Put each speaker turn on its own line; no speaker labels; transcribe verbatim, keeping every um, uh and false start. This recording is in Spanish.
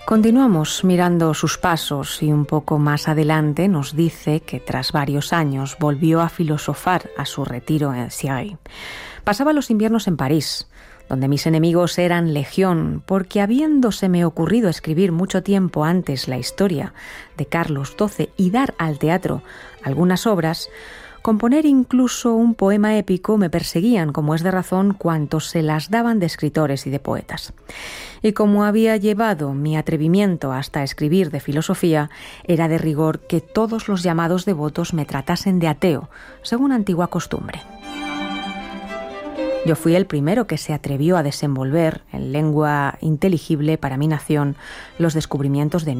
Continuamos mirando sus pasos y un poco más adelante nos dice que tras varios años volvió a filosofar a su retiro en Siey. Pasaba los inviernos en París, donde mis enemigos eran legión, porque habiéndoseme ocurrido escribir mucho tiempo antes la historia de Carlos doce y dar al teatro algunas obras, componer incluso un poema épico, me perseguían, como es de razón, cuantos se las daban de escritores y de poetas. Y como había llevado mi atrevimiento hasta escribir de filosofía, era de rigor que todos los llamados devotos me tratasen de ateo, según antigua costumbre. Yo fui el primero que se atrevió a desenvolver, en lengua inteligible para mi nación, los descubrimientos de